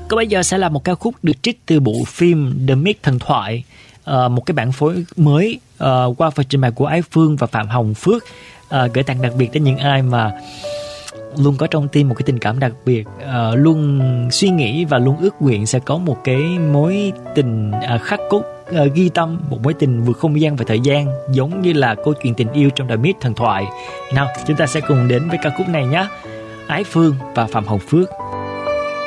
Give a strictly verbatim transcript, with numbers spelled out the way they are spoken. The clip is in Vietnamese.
Còn bây giờ sẽ là một ca khúc được trích từ bộ phim The Myth Thần Thoại, uh, một cái bản phối mới uh, qua phần trình bày của Ái Phương và Phạm Hồng Phước, uh, gửi tặng đặc biệt đến những ai mà luôn có trong tim một cái tình cảm đặc biệt, uh, luôn suy nghĩ và luôn ước nguyện sẽ có một cái mối tình uh, khắc cốt, uh, ghi tâm, một mối tình vượt không gian và thời gian, giống như là câu chuyện tình yêu trong The Myth Thần Thoại. Nào, chúng ta sẽ cùng đến với ca khúc này nhé. Ái Phương và Phạm Hồng Phước.